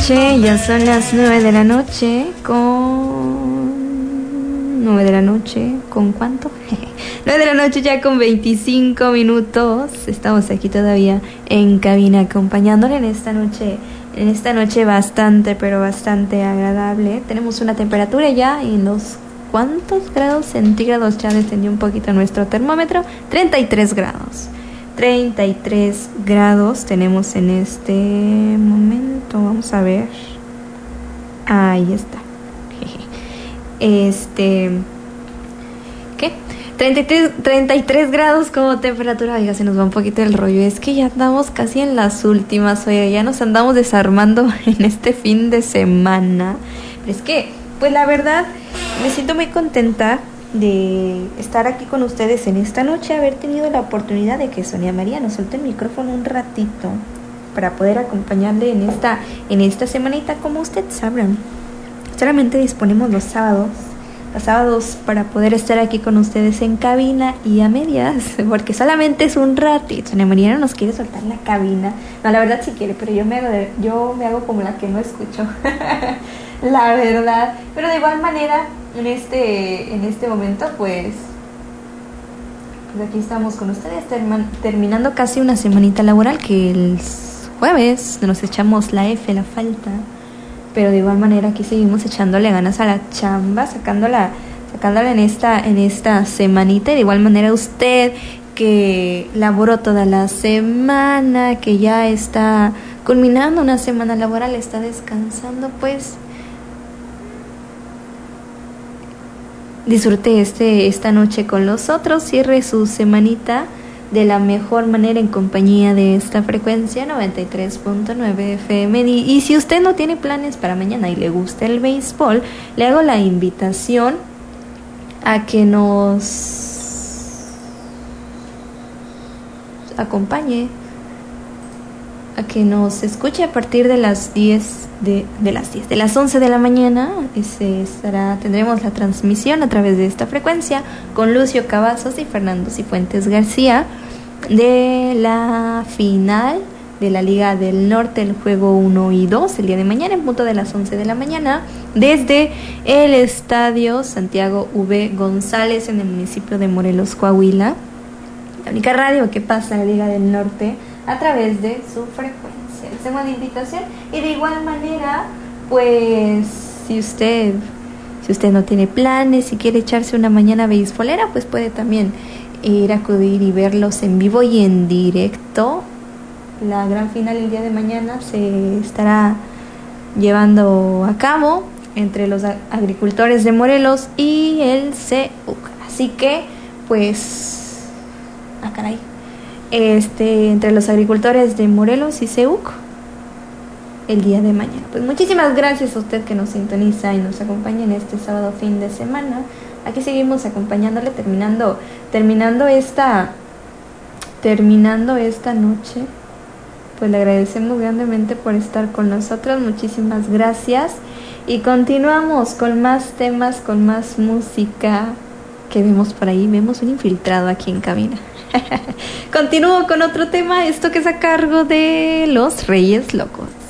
noche, ya son las 9 de la noche ¿con cuánto? 9 de la noche ya con 25 minutos. Estamos aquí todavía en cabina acompañándole en esta noche bastante, pero bastante agradable. Tenemos una temperatura ya en los ¿cuántos grados centígrados? Ya descendió un poquito nuestro termómetro. 33 grados. 33 grados tenemos en este momento. Vamos a ver. Ahí está. ¿Qué? 33 grados como temperatura. Oiga, se nos va un poquito el rollo. Es que ya andamos casi en las últimas. Oiga, ya nos andamos desarmando en este fin de semana. Pero es que, pues la verdad, me siento muy contenta de estar aquí con ustedes en esta noche, haber tenido la oportunidad de que Sonia María nos suelte el micrófono un ratito para poder acompañarle en esta semanita. Como ustedes sabrán, solamente disponemos los sábados para poder estar aquí con ustedes en cabina y a medias, porque solamente es un ratito. Sonia María no nos quiere soltar la cabina. No, la verdad sí quiere, pero yo me hago como la que no escucho. La verdad. Pero de igual manera, en este momento, pues aquí estamos con ustedes, terminando casi una semanita laboral, que el jueves nos echamos la falta. Pero de igual manera aquí seguimos echándole ganas a la chamba, sacándola en esta semanita. Y de igual manera usted que laboró toda la semana, que ya está culminando una semana laboral, está descansando, pues disfrute esta noche con los otros, cierre su semanita de la mejor manera en compañía de esta frecuencia 93.9 FM. Y si usted no tiene planes para mañana y le gusta el béisbol, le hago la invitación a que nos acompañe, a que nos escuche a partir de las 11 de la mañana. Tendremos la transmisión a través de esta frecuencia con Lucio Cavazos y Fernando Cifuentes García de la final de la Liga del Norte, el juego 1 y 2, el día de mañana en punto de las 11 de la mañana, desde el Estadio Santiago V. González en el municipio de Morelos, Coahuila. La única radio que pasa en la Liga del Norte a través de su frecuencia. Les tengo la invitación. Y de igual manera, pues si usted no tiene planes, si quiere echarse una mañana beisbolera, pues puede también acudir y verlos en vivo y en directo. La gran final el día de mañana se estará llevando a cabo entre los agricultores de Morelos y el CEUC. Así que, pues, entre los agricultores de Morelos y CEUC el día de mañana. Pues muchísimas gracias a usted que nos sintoniza y nos acompaña en este sábado fin de semana. Aquí seguimos acompañándole, terminando esta noche. Pues le agradecemos grandemente por estar con nosotros. Muchísimas gracias. Y continuamos con más temas, con más música que vemos por ahí. Vemos un infiltrado aquí en cabina. Continúo con otro tema, esto que es a cargo de Los Reyes Locos.